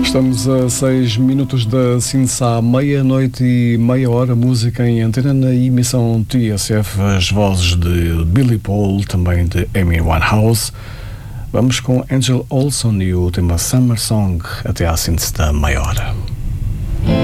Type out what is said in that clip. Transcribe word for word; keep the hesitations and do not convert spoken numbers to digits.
Estamos a seis minutos da síntese à meia-noite e meia hora, música em antena na emissão T S F, as vozes de Billy Paul, também de Amy Winehouse. Vamos com Angel Olsen e o tema Summer Song até à síntese da meia hora.